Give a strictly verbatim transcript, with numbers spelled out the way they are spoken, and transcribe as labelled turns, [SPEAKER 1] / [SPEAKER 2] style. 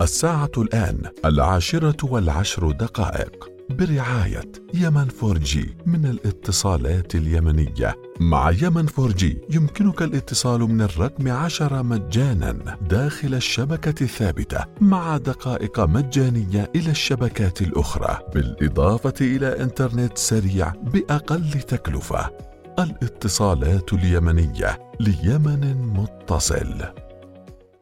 [SPEAKER 1] الساعة الآن العاشرة والعشر دقائق، برعاية يمن فور جي من الاتصالات اليمنية. مع يمن فور جي يمكنك الاتصال من الرقم عشرة مجانا داخل الشبكة الثابتة، مع دقائق مجانية إلى الشبكات الأخرى، بالإضافة إلى إنترنت سريع بأقل تكلفة. الاتصالات اليمنية، ليمن متصل.